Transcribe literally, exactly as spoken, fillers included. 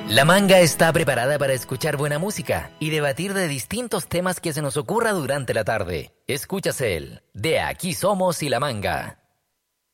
La Manga está preparada para escuchar buena música y debatir de distintos temas que se nos ocurra durante la tarde. Escuchas el De Aquí Somos y La Manga.